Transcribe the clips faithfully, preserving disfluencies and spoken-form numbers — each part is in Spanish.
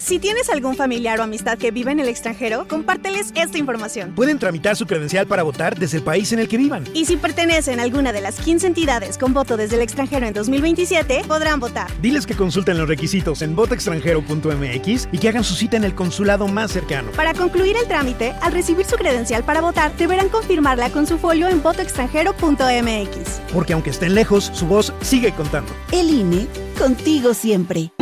Si tienes algún familiar o amistad que vive en el extranjero, compárteles esta información. Pueden tramitar su credencial para votar desde el país en el que vivan. Y si pertenecen a alguna de las quince entidades con voto desde el extranjero en dos mil veintisiete, podrán votar. Diles que consulten los requisitos en voto extranjero punto m x y que hagan su cita en el consulado más cercano. Para concluir el trámite, al recibir su credencial para votar, deberán confirmarla con su folio en voto extranjero punto m x. Porque aunque estén lejos, su voz sigue contando. El I N E, contigo siempre.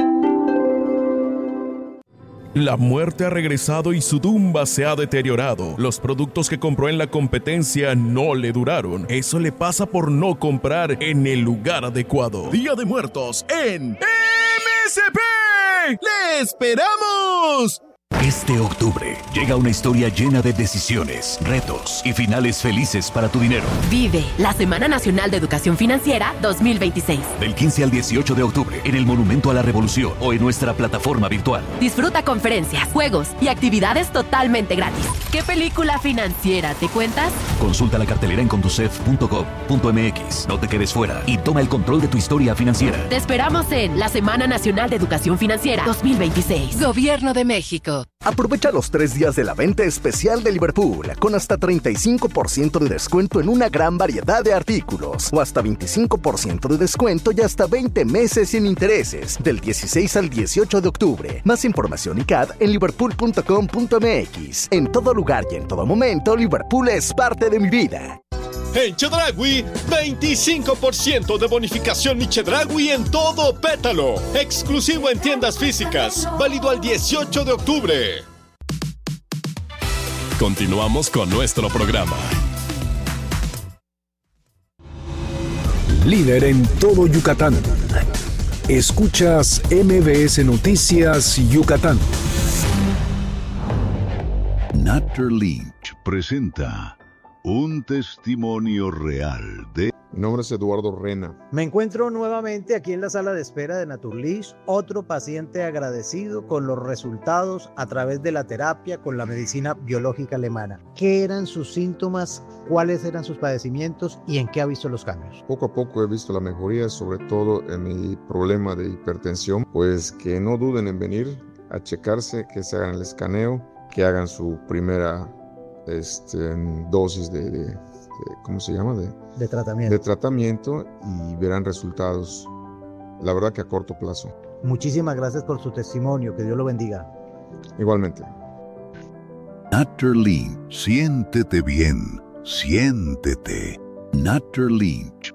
La muerte ha regresado y su tumba se ha deteriorado. Los productos que compró en la competencia no le duraron. Eso le pasa por no comprar en el lugar adecuado. Día de Muertos en M S P. ¡Le esperamos! Este octubre llega una historia llena de decisiones, retos y finales felices para tu dinero. Vive la Semana Nacional de Educación Financiera dos mil veintiséis. Del quince al dieciocho de octubre en el Monumento a la Revolución o en nuestra plataforma virtual. Disfruta conferencias, juegos y actividades totalmente gratis. ¿Qué película financiera te cuentas? Consulta la cartelera en conducef punto gov punto m x. No te quedes fuera y toma el control de tu historia financiera. Te esperamos en la Semana Nacional de Educación Financiera dos mil veintiséis. Gobierno de México. Aprovecha los tres días de la venta especial de Liverpool con hasta treinta y cinco por ciento de descuento en una gran variedad de artículos o hasta veinticinco por ciento de descuento y hasta veinte meses sin intereses del dieciséis al dieciocho de octubre. Más información y C A D en liverpool punto com punto m x. En todo lugar y en todo momento, Liverpool es parte de mi vida. En Chedraui, veinticinco por ciento de bonificación mi Chedraui en todo Pétalo. Exclusivo en tiendas físicas. Válido al dieciocho de octubre. Continuamos con nuestro programa. Líder en todo Yucatán. Escuchas M B S Noticias Yucatán. Natter Lynch presenta un testimonio real de... Mi nombre es Eduardo Rena. Me encuentro nuevamente aquí en la sala de espera de Naturlish, otro paciente agradecido con los resultados a través de la terapia con la medicina biológica alemana. ¿Qué eran sus síntomas? ¿Cuáles eran sus padecimientos? ¿Y en qué ha visto los cambios? Poco a poco he visto la mejoría, sobre todo en mi problema de hipertensión. Pues que no duden en venir a checarse, que se hagan el escaneo, que hagan su primera este, dosis de... de ¿cómo se llama? De, de tratamiento. De tratamiento y verán resultados, la verdad que a corto plazo. Muchísimas gracias por su testimonio, que Dios lo bendiga. Igualmente. Natter Lynch, siéntete bien, siéntete. Natter Lynch.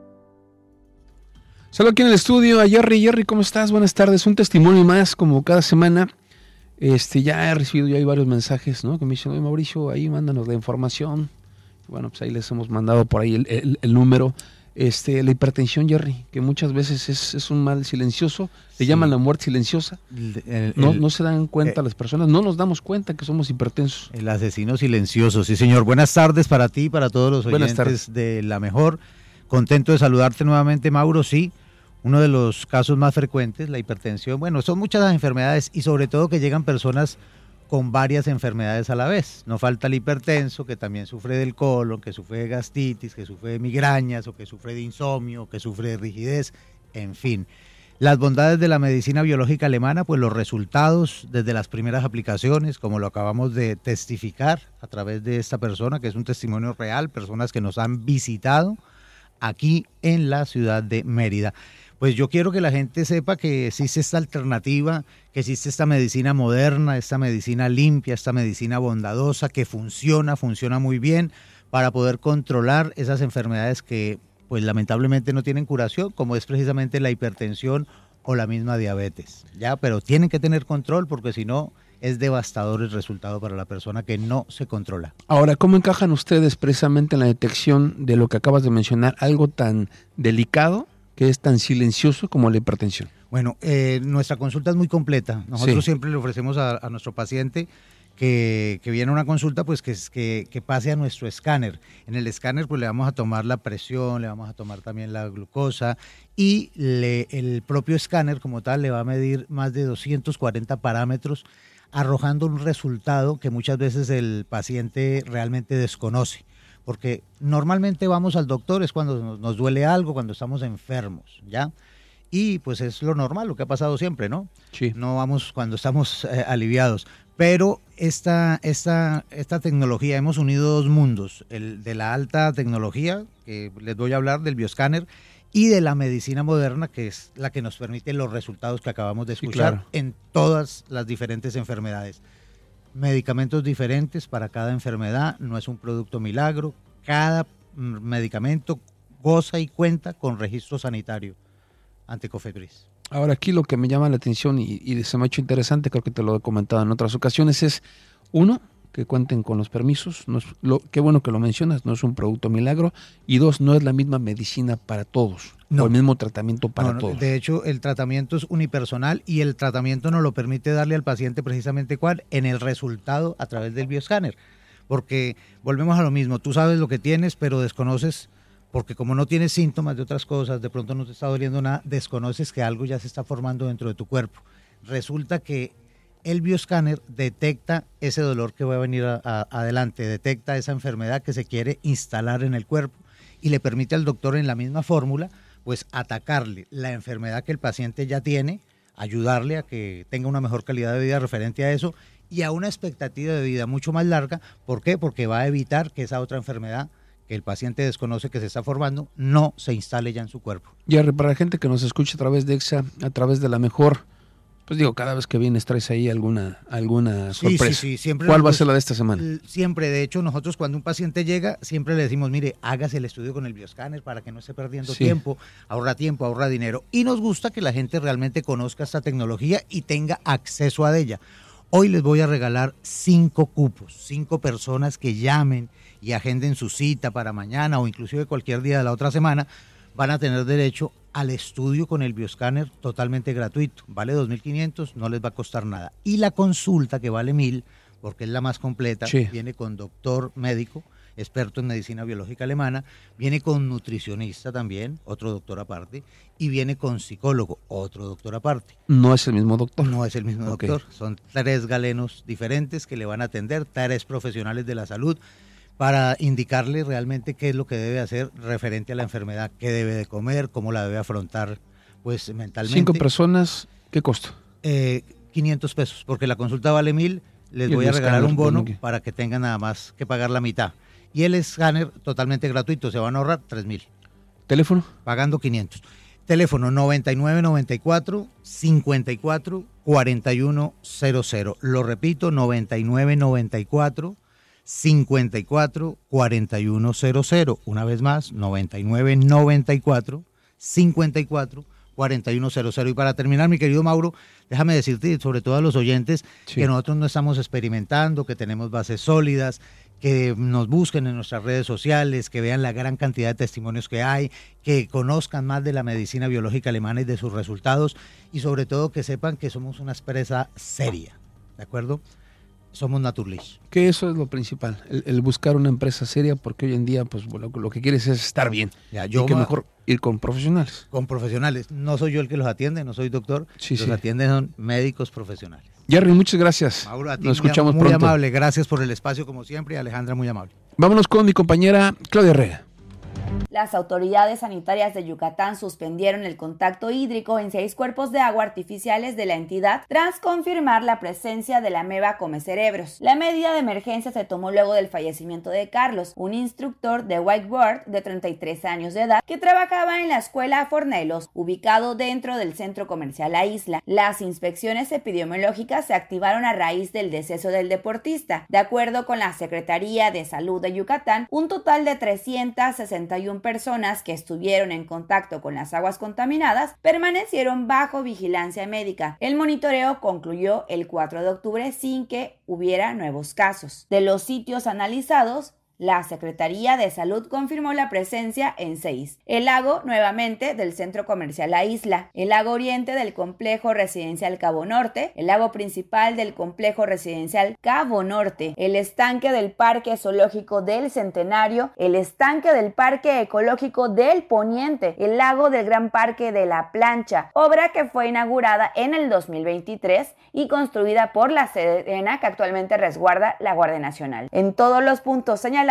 Salud aquí en el estudio a Jerry. Jerry, ¿cómo estás? Buenas tardes. Un testimonio más, como cada semana. Este, ya he recibido ya hay varios mensajes, ¿no? Que me dicen, oye, Mauricio, ahí mándanos la información. Bueno, pues ahí les hemos mandado por ahí el, el, el número. Este, la hipertensión, Jerry, que muchas veces es, es un mal silencioso, le sí. llaman la muerte silenciosa. El, el, no, el, no se dan cuenta eh, las personas, no nos damos cuenta que somos hipertensos. El asesino silencioso, sí señor. Buenas tardes para ti y para todos los oyentes de La Mejor. Contento de saludarte nuevamente, Mauro. Sí, uno de los casos más frecuentes, la hipertensión. Bueno, son muchas las enfermedades y sobre todo que llegan personas con varias enfermedades a la vez. No falta el hipertenso que también sufre del colon, que sufre de gastritis, que sufre de migrañas o que sufre de insomnio, que sufre de rigidez, en fin. Las bondades de la medicina biológica alemana, pues los resultados desde las primeras aplicaciones, como lo acabamos de testificar a través de esta persona, que es un testimonio real, personas que nos han visitado aquí en la ciudad de Mérida. Pues yo quiero que la gente sepa que existe esta alternativa, que existe esta medicina moderna, esta medicina limpia, esta medicina bondadosa, que funciona, funciona muy bien para poder controlar esas enfermedades que pues lamentablemente no tienen curación, como es precisamente la hipertensión o la misma diabetes, ¿ya? Pero tienen que tener control porque si no es devastador el resultado para la persona que no se controla. Ahora, ¿cómo encajan ustedes precisamente en la detección de lo que acabas de mencionar, algo tan delicado que es tan silencioso como la hipertensión? Bueno, eh, nuestra consulta es muy completa. Nosotros sí. siempre le ofrecemos a, a nuestro paciente que, que viene a una consulta, pues que, que, que pase a nuestro escáner. En el escáner pues le vamos a tomar la presión, le vamos a tomar también la glucosa y le, el propio escáner como tal le va a medir más de doscientos cuarenta parámetros, arrojando un resultado que muchas veces el paciente realmente desconoce. Porque normalmente vamos al doctor es cuando nos, nos duele algo, cuando estamos enfermos, ¿ya? y pues es lo normal, lo que ha pasado siempre, ¿no? Sí. No vamos cuando estamos eh, aliviados. Pero esta, esta, esta tecnología, hemos unido dos mundos, el de la alta tecnología, que les voy a hablar del bioscáner, y de la medicina moderna, que es la que nos permite los resultados que acabamos de escuchar sí, claro. en todas las diferentes enfermedades. Medicamentos diferentes para cada enfermedad, no es un producto milagro, cada medicamento goza y cuenta con registro sanitario ante COFEPRIS. Ahora aquí lo que me llama la atención y, y se me ha hecho interesante, creo que te lo he comentado en otras ocasiones, es uno, que cuenten con los permisos, no es lo, qué bueno que lo mencionas, no es un producto milagro, y dos, no es la misma medicina para todos, no. o el mismo tratamiento para no, no, todos. De hecho, el tratamiento es unipersonal y el tratamiento nos lo permite darle al paciente precisamente cuál, en el resultado a través del bioscáner, porque volvemos a lo mismo, tú sabes lo que tienes, pero desconoces. Porque como no tienes síntomas de otras cosas, de pronto no te está doliendo nada, desconoces que algo ya se está formando dentro de tu cuerpo. Resulta que el bioscáner detecta ese dolor que va a venir a, a, adelante, detecta esa enfermedad que se quiere instalar en el cuerpo y le permite al doctor en la misma fórmula, pues atacarle la enfermedad que el paciente ya tiene, ayudarle a que tenga una mejor calidad de vida referente a eso y a una expectativa de vida mucho más larga. ¿Por qué? Porque va a evitar que esa otra enfermedad que el paciente desconoce que se está formando, no se instale ya en su cuerpo. Y para la gente que nos escucha a través de EXA, a través de La Mejor, pues digo, cada vez que vienes traes ahí alguna, alguna sorpresa. Sí, sí, sí, siempre. ¿Cuál va a ser la de esta semana? Siempre, de hecho, nosotros cuando un paciente llega, siempre le decimos, mire, hágase el estudio con el bioscáner para que no esté perdiendo sí. tiempo, ahorra tiempo, ahorra dinero. Y nos gusta que la gente realmente conozca esta tecnología y tenga acceso a ella. Hoy les voy a regalar cinco cupos, cinco personas que llamen y agenden su cita para mañana o inclusive cualquier día de la otra semana, van a tener derecho al estudio con el bioscáner totalmente gratuito. Vale dos mil quinientos, no les va a costar nada. Y la consulta, que vale mil, porque es la más completa, sí. viene con doctor médico, experto en medicina biológica alemana, viene con nutricionista también, otro doctor aparte, y viene con psicólogo, otro doctor aparte. No es el mismo doctor. No es el mismo okay. doctor, son tres galenos diferentes que le van a atender, tres profesionales de la salud, para indicarle realmente qué es lo que debe hacer referente a la enfermedad, qué debe de comer, cómo la debe afrontar pues mentalmente. Cinco personas, ¿qué costo? Eh, quinientos pesos, porque la consulta vale mil, les voy a regalar un bono bueno, para que tengan nada más que pagar la mitad. Y el escáner totalmente gratuito, se van a ahorrar tres mil. ¿Teléfono? Pagando quinientos. Teléfono noventa y nueve noventa y cuatro cincuenta y cuatro cuarenta y uno cero cero. Lo repito, noventa y nueve noventa y cuatro cincuenta y cuatro cuarenta y uno cero cero. Una vez más, noventa y nueve noventa y cuatro cincuenta y cuatro cuarenta y uno cero cero. Y para terminar, mi querido Mauro, déjame decirte, sobre todo a los oyentes, sí. que nosotros no estamos experimentando, que tenemos bases sólidas, que nos busquen en nuestras redes sociales, que vean la gran cantidad de testimonios que hay, que conozcan más de la medicina biológica alemana y de sus resultados, y sobre todo que sepan que somos una empresa seria, ¿de acuerdo? Somos Naturlich. Que eso es lo principal, el, el buscar una empresa seria, porque hoy en día pues lo, lo que quieres es estar bien. Ya, yo y que mejor ir con profesionales. Con profesionales. No soy yo el que los atiende, no soy doctor. Sí, los sí. atienden son médicos profesionales. Jerry, muchas gracias. Mauro, a ti, nos escuchamos muy pronto. Muy amable, gracias por el espacio como siempre. Alejandra, muy amable. Vámonos con mi compañera Claudia Herrera. Las autoridades sanitarias de Yucatán suspendieron el contacto hídrico en seis cuerpos de agua artificiales de la entidad tras confirmar la presencia de la ameba comecerebros. La medida de emergencia se tomó luego del fallecimiento de Carlos, un instructor de wakeboard de treinta y tres años de edad que trabajaba en la escuela Fornelos, ubicado dentro del centro comercial La Isla. Las inspecciones epidemiológicas se activaron a raíz del deceso del deportista. De acuerdo con la Secretaría de Salud de Yucatán, un total de trescientas sesenta y una personas que estuvieron en contacto con las aguas contaminadas permanecieron bajo vigilancia médica. El monitoreo concluyó el cuatro de octubre sin que hubiera nuevos casos. De los sitios analizados, la Secretaría de Salud confirmó la presencia en seis. El lago, nuevamente, del centro comercial La Isla, el lago oriente del complejo residencial Cabo Norte, el lago principal del complejo residencial Cabo Norte, el estanque del Parque Zoológico del Centenario, el estanque del Parque Ecológico del Poniente, el lago del Gran Parque de la Plancha, obra que fue inaugurada en el dos mil veintitrés y construida por la Sedena, que actualmente resguarda la Guardia Nacional. En todos los puntos señalados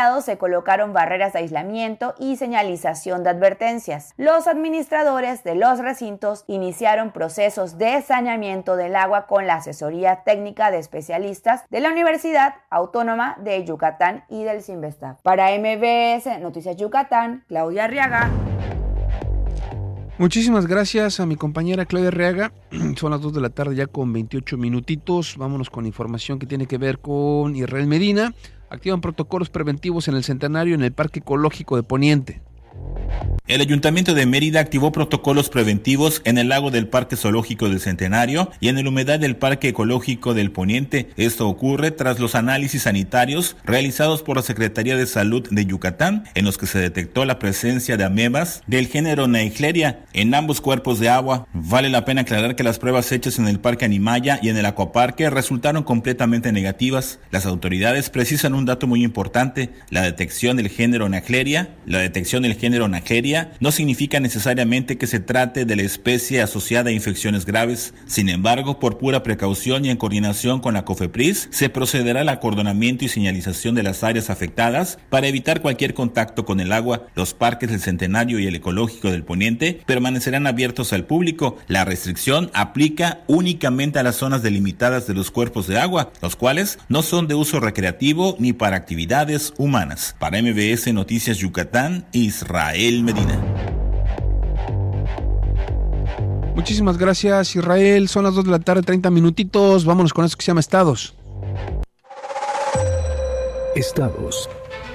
lados se colocaron barreras de aislamiento y señalización de advertencias. Los administradores de los recintos iniciaron procesos de saneamiento del agua con la asesoría técnica de especialistas de la Universidad Autónoma de Yucatán y del CINVESTAB. Para M B S Noticias Yucatán, Claudia Arriaga. Muchísimas gracias a mi compañera Claudia Arriaga. Son las dos de la tarde ya con veintiocho minutitos. Vámonos con información que tiene que ver con Israel Medina. Activan protocolos preventivos en el Centenario en el Parque Ecológico de Poniente. El Ayuntamiento de Mérida activó protocolos preventivos en el lago del Parque Zoológico del Centenario y en el humedal del Parque Ecológico del Poniente. Esto ocurre tras los análisis sanitarios realizados por la Secretaría de Salud de Yucatán, en los que se detectó la presencia de amebas del género Naegleria en ambos cuerpos de agua. Vale la pena aclarar que las pruebas hechas en el Parque Animaya y en el Acuaparque resultaron completamente negativas. Las autoridades precisan un dato muy importante: la detección del género Naegleria, la detección del género Naegleria no significa necesariamente que se trate de la especie asociada a infecciones graves. Sin embargo, por pura precaución y en coordinación con la COFEPRIS, se procederá al acordonamiento y señalización de las áreas afectadas para evitar cualquier contacto con el agua. Los parques del Centenario y el Ecológico del Poniente permanecerán abiertos al público. La restricción aplica únicamente a las zonas delimitadas de los cuerpos de agua, los cuales no son de uso recreativo ni para actividades humanas. Para M B S Noticias Yucatán, Israel Medina. Muchísimas gracias, Israel. Son las dos de la tarde, treinta minutitos. Vámonos con esto que se llama Estados. Estados.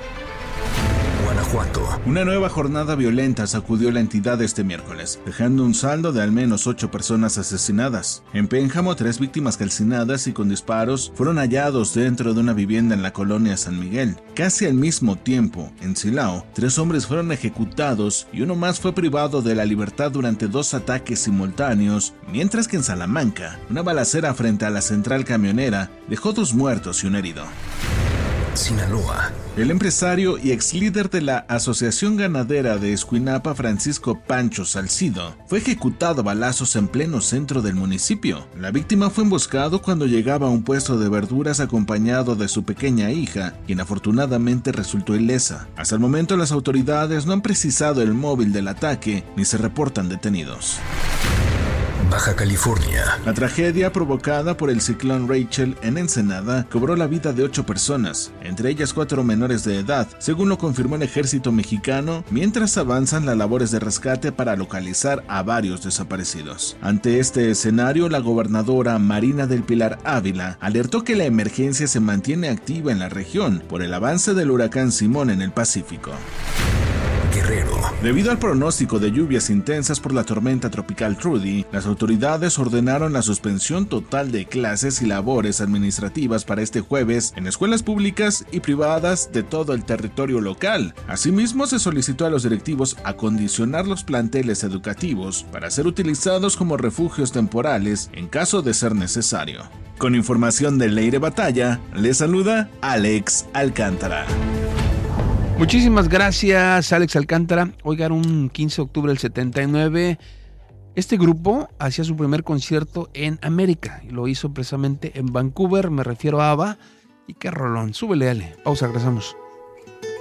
Guanajuato. Una nueva jornada violenta sacudió la entidad este miércoles, dejando un saldo de al menos ocho personas asesinadas. En Pénjamo, tres víctimas calcinadas y con disparos fueron hallados dentro de una vivienda en la colonia San Miguel. Casi al mismo tiempo, en Silao, tres hombres fueron ejecutados y uno más fue privado de la libertad durante dos ataques simultáneos, mientras que en Salamanca, una balacera frente a la central camionera dejó dos muertos y un herido. Sinaloa. El empresario y ex líder de la Asociación Ganadera de Escuinapa, Francisco Pancho Salcido, fue ejecutado a balazos en pleno centro del municipio. La víctima fue emboscado cuando llegaba a un puesto de verduras acompañado de su pequeña hija, quien afortunadamente resultó ilesa. Hasta el momento las autoridades no han precisado el móvil del ataque ni se reportan detenidos. Baja California. La tragedia provocada por el ciclón Rachel en Ensenada cobró la vida de ocho personas, entre ellas cuatro menores de edad, según lo confirmó el ejército mexicano, mientras avanzan las labores de rescate para localizar a varios desaparecidos. Ante este escenario, la gobernadora Marina del Pilar Ávila alertó que la emergencia se mantiene activa en la región por el avance del huracán Simón en el Pacífico. Guerrero. Debido al pronóstico de lluvias intensas por la tormenta tropical Trudy, las autoridades ordenaron la suspensión total de clases y labores administrativas para este jueves en escuelas públicas y privadas de todo el territorio local. Asimismo, se solicitó a los directivos acondicionar los planteles educativos para ser utilizados como refugios temporales en caso de ser necesario. Con información de Leire Batalla, les saluda Alex Alcántara. Muchísimas gracias, Alex Alcántara. Oigan, un quince de octubre del setenta y nueve, este grupo hacía su primer concierto en América y lo hizo precisamente en Vancouver. Me refiero a ABBA. Y qué rolón. Súbele, Ale. Pausa, regresamos.